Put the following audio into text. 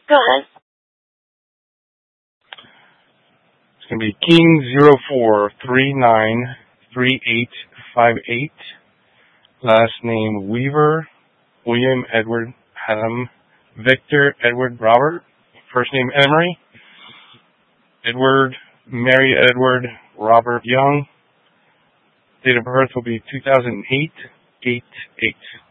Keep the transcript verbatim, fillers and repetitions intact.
Go ahead. It's going to be King zero four three nine three eight five eight. Last name Weaver, William Edward Adam, Victor Edward Robert. First name Emery, Edward, Mary Edward Robert Young. Date of birth will be two thousand eight, eight eight.